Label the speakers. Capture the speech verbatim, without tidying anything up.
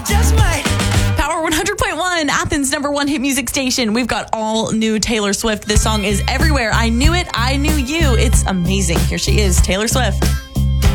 Speaker 1: just might.
Speaker 2: Power one hundred point one, Athens' number one hit music station. We've got all new Taylor Swift. This song is everywhere. I Knew It, I Knew You. It's amazing. Here she is, Taylor Swift.